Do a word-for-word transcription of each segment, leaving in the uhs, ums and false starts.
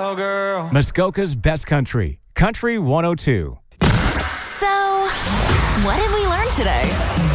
Cowgirl. Muskoka's Best Country, Country one oh two. So, what did we learn today?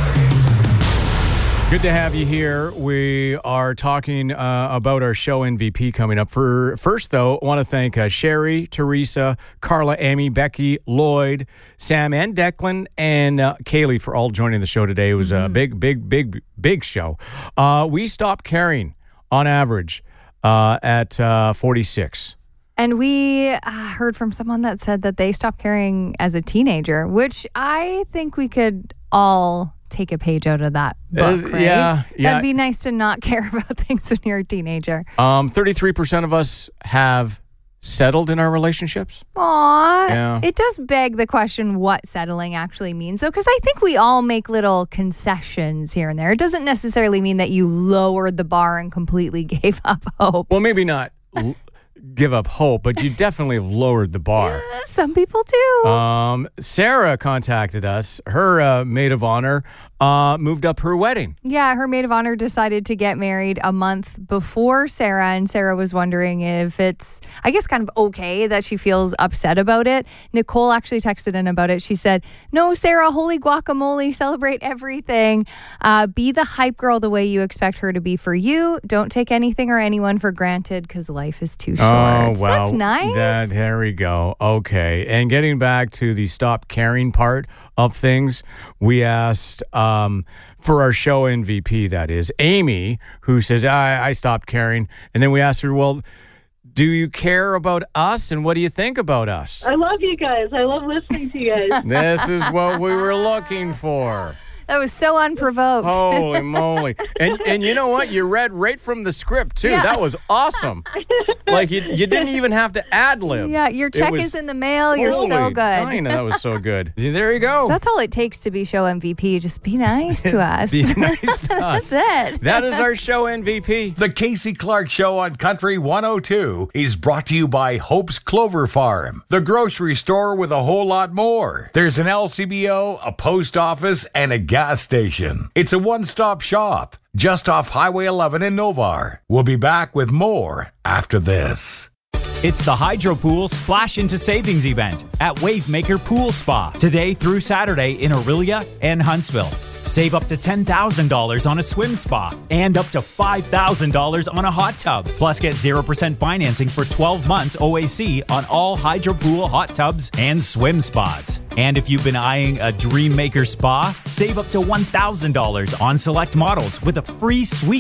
Good to have you here. We are talking uh, about our show M V P coming up. For first, though, I want to thank uh, Sherry, Teresa, Carla, Amy, Becky, Lloyd, Sam, and Declan, and uh, Kaylee for all joining the show today. It was mm-hmm. a big, big, big, big show. Uh, we stopped caring on average uh, at uh, forty-six. And we uh, heard from someone that said that they stopped caring as a teenager, which I think we could all take a page out of that book, uh, right? Yeah, yeah. That'd be nice to not care about things when you're a teenager. Um, thirty-three percent of us have settled in our relationships. Aw. Yeah. It does beg the question what settling actually means, though, because I think we all make little concessions here and there. It doesn't necessarily mean that you lowered the bar and completely gave up hope. Well, maybe not l- give up hope, but you definitely have lowered the bar. Yeah, some people do. Um, Sarah contacted us. Her uh, maid of honor uh, moved up her wedding. Yeah, her maid of honor decided to get married a month before Sarah, and Sarah was wondering if it's, I guess, kind of okay that she feels upset about it. Nicole actually texted in about it. She said, "No, Sarah, holy guacamole, celebrate everything. Uh, be the hype girl the way you expect her to be for you. Don't take anything or anyone for granted because life is too short." Oh, So wow. that's nice. That, there we go. Okay. And getting back to the stop caring part of things, we asked um, for our show M V P, that is, Amy, who says, I, I stopped caring. And then we asked her, well, do you care about us and what do you think about us? I love you guys. I love listening to you guys. This is what we were looking for. That was so unprovoked. Holy moly. And and you know what? You read right from the script, too. Yeah. That was awesome. Like, you, you didn't even have to ad-lib. Yeah, your check was, is in the mail. You're holy so good. Dinah, that was so good. There you go. That's all it takes to be show M V P. Just be nice to us. Be nice to us. That's it. That is our show M V P. The Casey Clark Show on Country one oh two is brought to you by Hope's Clover Farm, the grocery store with a whole lot more. There's an L C B O, a post office, and a gas station. It's a one-stop shop just off Highway eleven in Novar. We'll be back with more after this. It's the Hydro Pool Splash into Savings event at Wavemaker Pool Spa today through Saturday in Orillia and Huntsville. Save up to ten thousand dollars on a swim spa and up to five thousand dollars on a hot tub. Plus, get zero percent financing for twelve months O A C on all Hydro Pool hot tubs and swim spas. And if you've been eyeing a Dream Maker spa, save up to one thousand dollars on select models with a free suite